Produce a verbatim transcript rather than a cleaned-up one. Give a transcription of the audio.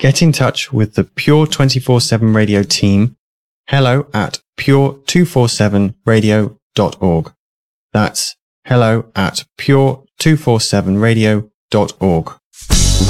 Get in touch with the Pure twenty-four seven Radio team. Hello at pure two forty-seven radio dot org. That's hello at pure two forty-seven radio dot org.